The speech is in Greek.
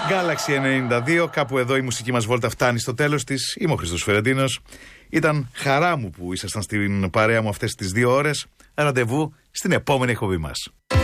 Galaxy 92, κάπου εδώ η μουσική μας βόλτα φτάνει στο τέλος της. Είμαι ο Χριστός Φερεντίνος. Ήταν χαρά μου που ήσασταν στην παρέα μου αυτές τις 2 ώρες. Ραντεβού στην επόμενη εκπομπή μας.